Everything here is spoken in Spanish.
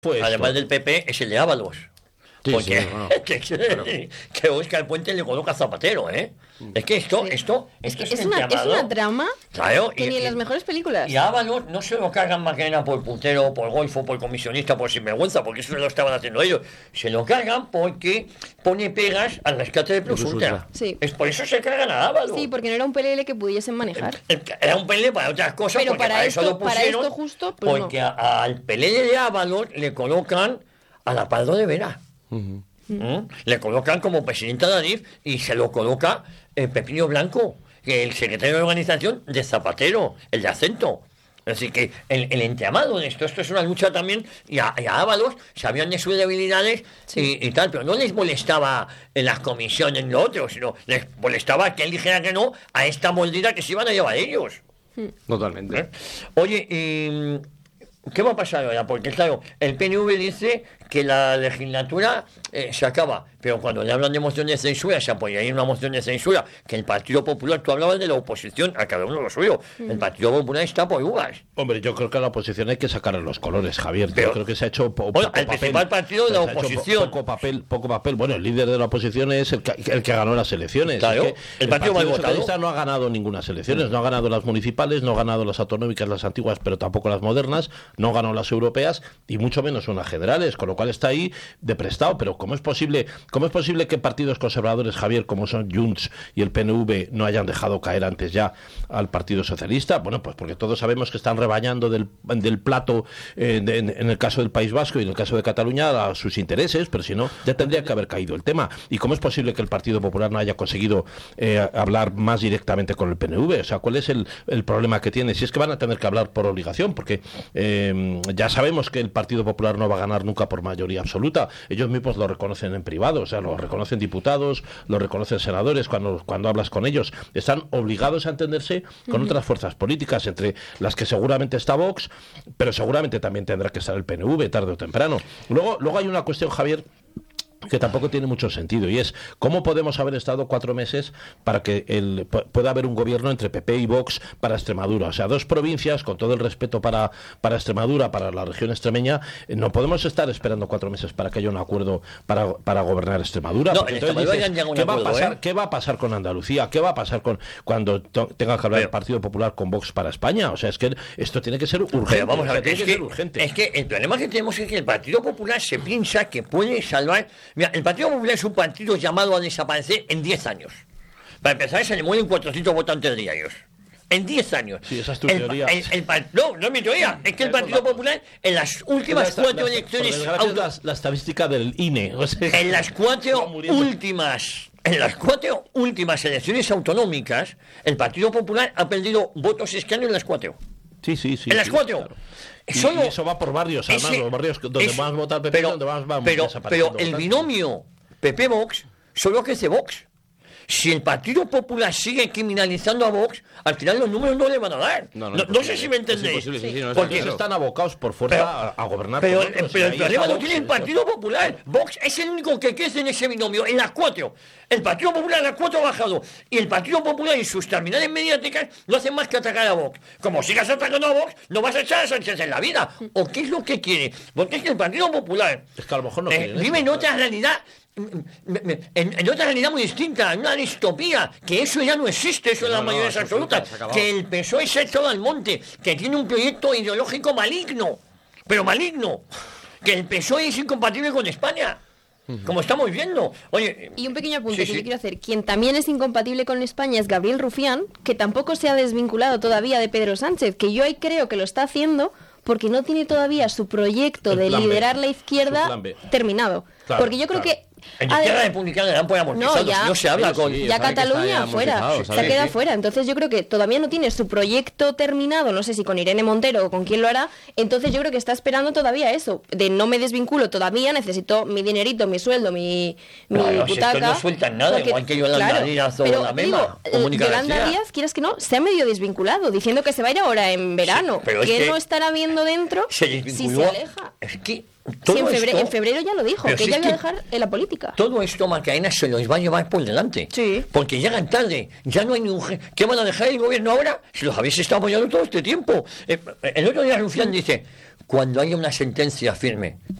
además del PP, es el de Ábalos. Sí, Porque sí, bueno, que Óscar Puente le coloca a Zapatero, ¿eh? Es que esto es que Es una trama claro, que ni en las mejores películas. Y a Ábalos no se lo cargan Macarena por putero, por golfo, por comisionista, por sinvergüenza, porque eso no lo estaban haciendo ellos. Se lo cargan porque pone pegas al rescate de Plus Ultra. Sí. Es por eso se cargan a Ábalos. Sí, porque no era un PLL que pudiesen manejar. Era un PLL para otras cosas, pero porque para eso lo pusieron, para esto justo, pues porque no. al PLL de Ábalos le colocan a la Pardo de Vera. Le colocan como presidenta de Adif y se lo coloca Pepino Blanco, que es el secretario de organización de Zapatero, el de Acento. Así que el entramado de esto es una lucha también, y a Ábalos sabían de sus debilidades y tal, pero no les molestaba en las comisiones lo otro, sino les molestaba que él dijera que no a esta mordida que se iban a llevar ellos. Totalmente. Oye, ¿qué va a pasar ahora? Porque claro, el PNV dice que la legislatura se acaba, pero cuando le hablan de moción de censura, se apoyaría en una moción de censura, que el Partido Popular, tú hablabas de la oposición, a cada uno lo suyo, el Partido Popular está por uvas. Hombre, yo creo que a la oposición hay que sacarle los colores, Javier. Pero, yo creo que se ha hecho el principal partido de la oposición. Poco papel. Bueno, el líder de la oposición es el que ganó las elecciones. Claro, es que el Partido Socialista no ha ganado ninguna elecciones, no ha ganado las municipales, no ha ganado las autonómicas, las antiguas, pero tampoco las modernas, no ganó las europeas y mucho menos unas generales, con lo cual está ahí de prestado. Pero ¿cómo es posible que partidos conservadores, Javier, como son Junts y el PNV, no hayan dejado caer antes ya al Partido Socialista? Bueno, pues porque todos sabemos que están rebañando del plato en el caso del País Vasco y en el caso de Cataluña a sus intereses, pero si no, ya tendría que haber caído el tema. ¿Y cómo es posible que el Partido Popular no haya conseguido hablar más directamente con el PNV? O sea, ¿cuál es el problema que tiene? Si es que van a tener que hablar por obligación, porque ya sabemos que el Partido Popular no va a ganar nunca por mayoría absoluta. Ellos mismos lo reconocen en privado, o sea, lo reconocen diputados, lo reconocen senadores cuando hablas con ellos. Están obligados a entenderse con otras fuerzas políticas, entre las que seguramente está Vox, pero seguramente también tendrá que estar el PNV tarde o temprano. Luego hay una cuestión, Javier, que tampoco tiene mucho sentido, y es cómo podemos haber estado 4 meses para que pueda haber un gobierno entre PP y Vox para Extremadura. O sea, 2 provincias, con todo el respeto para Extremadura, para la región extremeña, no podemos estar esperando 4 meses para que haya un acuerdo para gobernar Extremadura. No, en Extremadura ya han llegado a un acuerdo, ¿qué va a pasar con Andalucía? ¿Qué va a pasar cuando tenga que hablar el Partido Popular con Vox para España? O sea, es que esto tiene que ser urgente. Pero vamos a ver, urgente. Es que el problema que tenemos es que el Partido Popular se piensa que puede salvar. Mira, el Partido Popular es un partido llamado a desaparecer en 10 años. Para empezar, se le mueren 400 votantes diarios. En 10 años. Sí, esa es tu teoría. No es mi teoría. Es que el Partido Popular, en las últimas 4 elecciones. La estadística del INE. O sea, en las 4 últimas elecciones autonómicas, el Partido Popular ha perdido votos escaños en las 4. Sí. En las 4. Claro. Y eso va por barrios, además, los barrios donde más vota el PP, donde más va pero el binomio PP-Vox solo crece Vox. Si el Partido Popular sigue criminalizando a Vox, al final los números no le van a dar. No sé si me entendéis. Porque están abocados por fuerza a gobernar. Pero el problema lo tiene el Partido Popular. Vox es el único que crece en ese binomio, en las 4. El Partido Popular en las 4 ha bajado. Y el Partido Popular y sus terminales mediáticas no hacen más que atacar a Vox. Como sigas atacando a Vox, no vas a echar a Sánchez en la vida. ¿O qué es lo que quiere? Porque es que el Partido Popular es que a lo mejor no vive en otra realidad. En otra realidad muy distinta, en una distopía, que eso ya no existe, eso en las mayorías absolutas, que el PSOE se ha echado al monte, que tiene un proyecto ideológico maligno, pero maligno, que el PSOE es incompatible con España, como estamos viendo. Oye, y un pequeño apunte que yo quiero hacer, quien también es incompatible con España es Gabriel Rufián, que tampoco se ha desvinculado todavía de Pedro Sánchez, que yo ahí creo que lo está haciendo porque no tiene todavía su proyecto de liderar la izquierda terminado. Claro, porque yo creo que en izquierda republicana dan por amortizados, no se habla con... Ya Cataluña fuera, se ha quedado fuera. Entonces yo creo que todavía no tiene su proyecto terminado, no sé si con Irene Montero o con quién lo hará. Entonces yo creo que está esperando todavía eso, de no me desvinculo todavía, necesito mi dinerito, mi sueldo, mi butaca. Si no sueltan nada, porque, igual que Yolanda Díaz o la Mema. Yolanda Díaz, quieras que no, se ha medio desvinculado, diciendo que se va a ir ahora en verano. ¿Qué no estará viendo dentro si se aleja? Es que Todo Sí, esto- en febrero ya lo dijo, Pero que si ella es iba a que dejar en la política. Todo esto Macarena se los va a llevar por delante. Sí. Porque llegan tarde, ya no hay ningún... ¿Qué van a dejar el gobierno ahora? Si los habéis estado apoyando todo este tiempo. El otro día Rufián dice, cuando haya una sentencia firme,